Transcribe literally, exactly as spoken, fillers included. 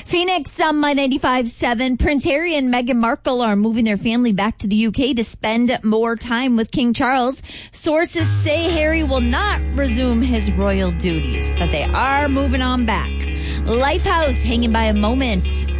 Phoenix on My ninety-five point seven. Prince Harry and Meghan Markle are moving their family back to the U K to spend more time with King Charles. Sources say Harry will not resume his royal duties, but they are moving on back. Lifehouse, hanging by a moment.